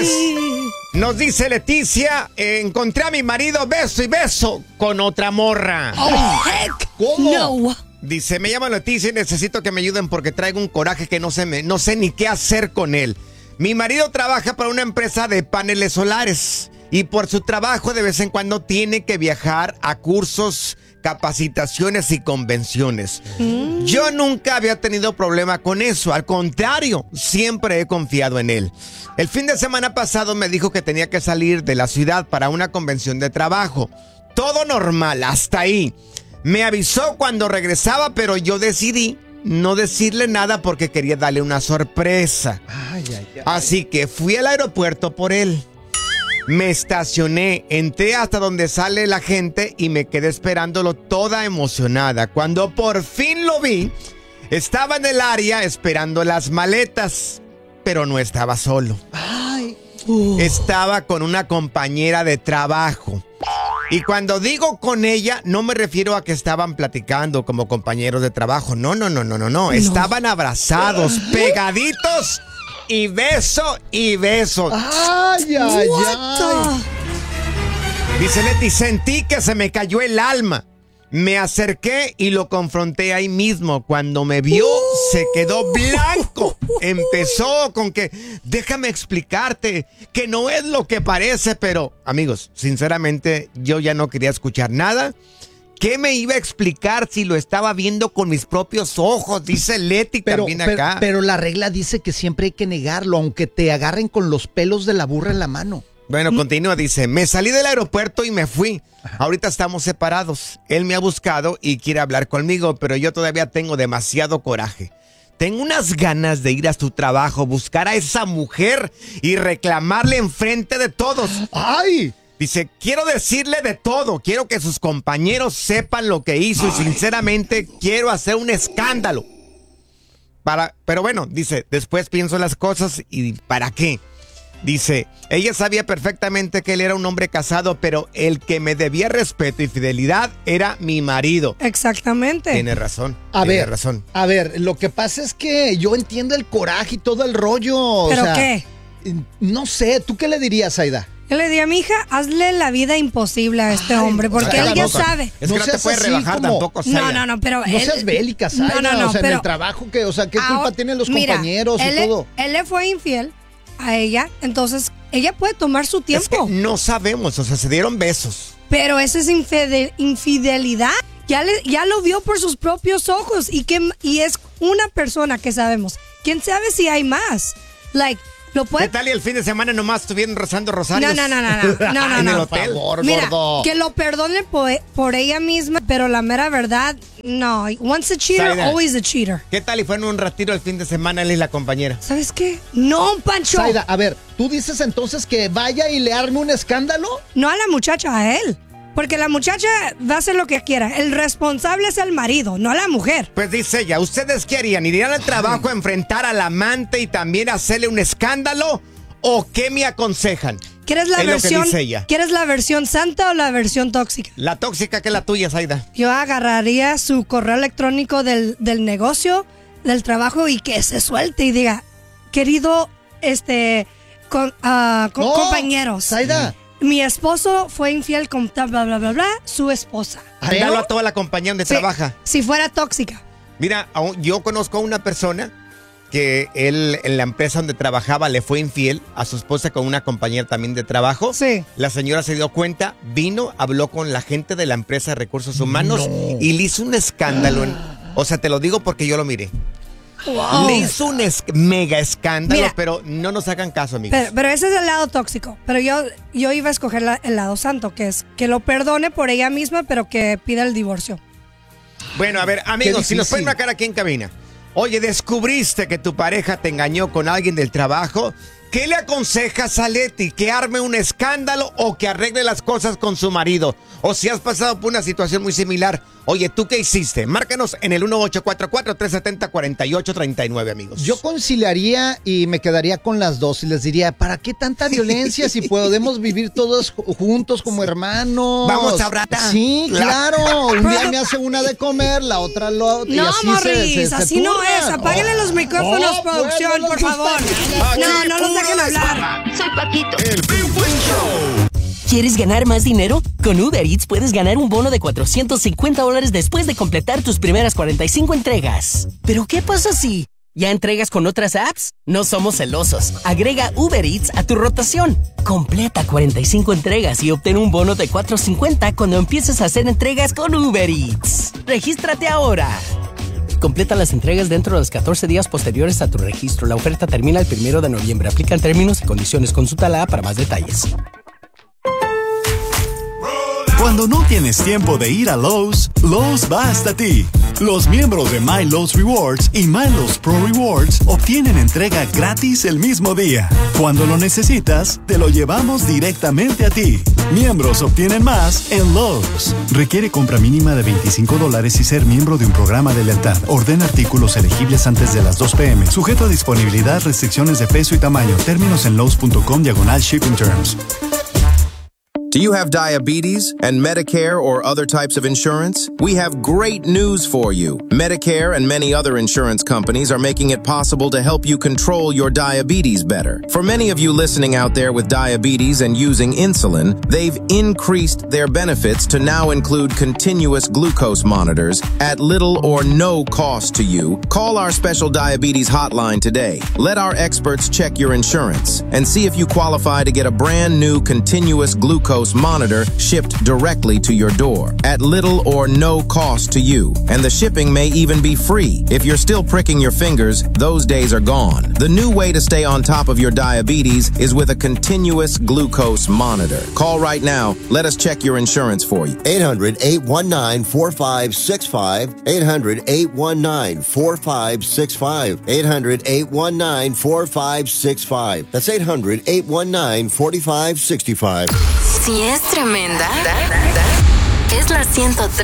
Pues nos dice Leticia, encontré a mi marido beso y beso con otra morra. Oh, heck. ¿Cómo? No. Dice, me llamo Leticia y necesito que me ayuden porque traigo un coraje que no sé ni qué hacer con él. Mi marido trabaja para una empresa de paneles solares y por su trabajo de vez en cuando tiene que viajar a cursos, capacitaciones y convenciones. Yo nunca había tenido problema con eso, al contrario, siempre he confiado en él. El fin de semana pasado me dijo que tenía que salir de la ciudad para una convención de trabajo. Todo normal, hasta ahí. Me avisó cuando regresaba, pero yo decidí no decirle nada porque quería darle una sorpresa. Así que fui al aeropuerto por él. Me estacioné, entré hasta donde sale la gente y me quedé esperándolo toda emocionada. Cuando por fin lo vi, estaba en el área esperando las maletas, pero no estaba solo. Estaba con una compañera de trabajo. Y cuando digo con ella, no me refiero a que estaban platicando como compañeros de trabajo. No. Estaban abrazados, pegaditos y beso y beso. Ay. Dice Leti, sentí que se me cayó el alma. Me acerqué y lo confronté ahí mismo. Cuando me vio, se quedó blanco. Empezó con que, déjame explicarte, que no es lo que parece, pero, amigos, sinceramente, yo ya no quería escuchar nada. ¿Qué me iba a explicar si lo estaba viendo con mis propios ojos? Dice Leti también acá. Pero la regla dice que siempre hay que negarlo, aunque te agarren con los pelos de la burra en la mano. Bueno, continúa, dice, me salí del aeropuerto y me fui. Ahorita estamos separados. Él me ha buscado y quiere hablar conmigo, pero yo todavía tengo demasiado coraje. Tengo unas ganas de ir a su trabajo, buscar a esa mujer y reclamarle enfrente de todos. ¡Ay! Dice, quiero decirle de todo, quiero que sus compañeros sepan lo que hizo y sinceramente quiero hacer un escándalo. Pero bueno, dice, después pienso las cosas y ¿para qué? Dice, ella sabía perfectamente que él era un hombre casado, pero el que me debía respeto y fidelidad era mi marido. Exactamente. Tiene razón. A ver, lo que pasa es que yo entiendo el coraje y todo el rollo. ¿Pero o sea, qué? No sé, ¿tú qué le dirías, Aida? Yo le diría, mija, hazle la vida imposible a este hombre, porque él ya sabe. Es que no te puedes rebajar tampoco, Zaida. No, pero no seas bélica, Zaida. No, o sea, pero en el trabajo, ¿qué culpa tienen los compañeros y todo? Él le fue infiel a ella, entonces ella puede tomar su tiempo. Es que no sabemos, o sea, se dieron besos. Pero eso es infidelidad. Ya lo vio por sus propios ojos y es una persona que sabemos. ¿Quién sabe si hay más? ¿Qué tal y el fin de semana nomás estuvieron rezando rosarios? No. En el hotel. Por favor, Mira, gordo. que lo perdone por ella misma, pero la mera verdad, no. Once a cheater, Zaida, always a cheater. ¿Qué tal y fueron un retiro el fin de semana él y la compañera? ¿Sabes qué? No, Pancho. Zaida, a ver, ¿tú dices entonces que vaya y le arme un escándalo? No a la muchacha, a él. Porque la muchacha va a hacer lo que quiera. El responsable es el marido, no la mujer. Pues dice ella, ¿ustedes qué harían? ¿Irían al trabajo a enfrentar al amante y también hacerle un escándalo? ¿O qué me aconsejan? ¿Quieres la versión? Lo que dice ella. ¿Quieres la versión santa o la versión tóxica? La tóxica, que es la tuya, Zaida. Yo agarraría su correo electrónico del negocio, del trabajo, y que se suelte y diga, querido, compañeros. Zaida. Mi esposo fue infiel con bla, bla, bla, bla, su esposa. Dalo a toda la compañía donde trabaja. Si fuera tóxica. Mira, yo conozco a una persona que él en la empresa donde trabajaba le fue infiel a su esposa con una compañera también de trabajo. Sí. La señora se dio cuenta, vino, habló con la gente de la empresa de recursos humanos y le hizo un escándalo. O sea, te lo digo porque yo lo miré. Wow. Le hizo un mega escándalo. Mira, pero no nos hagan caso, amigos. Pero ese es el lado tóxico. Pero yo iba a escoger el lado santo, que es que lo perdone por ella misma, pero que pida el divorcio. Bueno, a ver, amigos, si nos pueden marcar aquí en cabina. Oye, ¿descubriste que tu pareja te engañó con alguien del trabajo? ¿Qué le aconsejas a Leti? ¿Que arme un escándalo o que arregle las cosas con su marido? O si has pasado por una situación muy similar. Oye, ¿tú qué hiciste? Márcanos en el 1844-370-4839, amigos. Yo conciliaría y me quedaría con las dos y les diría, ¿para qué tanta violencia si podemos vivir todos juntos como hermanos? Vamos a brata. Sí, claro. Un día me hace una de comer, la otra lo... No, Morris, así no es. Apáguenle los micrófonos, producción, por favor. No los déjenme hablar. Soy Paquito. El Big Buen Show. ¿Quieres ganar más dinero? Con Uber Eats puedes ganar un bono de $450 después de completar tus primeras 45 entregas. ¿Pero qué pasa si ya entregas con otras apps? No somos celosos. Agrega Uber Eats a tu rotación. Completa 45 entregas y obtén un bono de $450 cuando empieces a hacer entregas con Uber Eats. ¡Regístrate ahora! Completa las entregas dentro de los 14 días posteriores a tu registro. La oferta termina el 1 de noviembre. Aplican términos y condiciones. Consulta la app para más detalles. Cuando no tienes tiempo de ir a Lowe's, Lowe's va hasta ti. Los miembros de My Lowe's Rewards y My Lowe's Pro Rewards obtienen entrega gratis el mismo día. Cuando lo necesitas, te lo llevamos directamente a ti. Miembros obtienen más en Lowe's. Requiere compra mínima de $25 y ser miembro de un programa de lealtad. Ordena artículos elegibles antes de las 2 p.m. Sujeto a disponibilidad, restricciones de peso y tamaño. Términos en lowes.com/shipping terms. Do you have diabetes and Medicare or other types of insurance? We have great news for you. Medicare and many other insurance companies are making it possible to help you control your diabetes better. For many of you listening out there with diabetes and using insulin, they've increased their benefits to now include continuous glucose monitors at little or no cost to you. Call our special diabetes hotline today. Let our experts check your insurance and see if you qualify to get a brand new continuous glucose monitor shipped directly to your door at little or no cost to you. And the shipping may even be free. If you're still pricking your fingers, those days are gone. The new way to stay on top of your diabetes is with a continuous glucose monitor. Call right now. Let us check your insurance for you. 800-819-4565. 800-819-4565. 800-819-4565. That's 800-819-4565. Si es tremenda, es la 103.7.